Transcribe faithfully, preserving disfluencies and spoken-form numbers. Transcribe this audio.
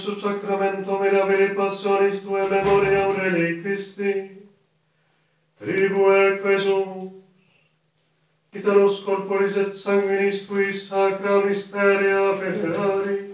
sub sacramento mirabili passionis Tue memoria aureli Christi, tribue quesumus, Italus corporis et sanguinis Tui sacra mysteria venerari,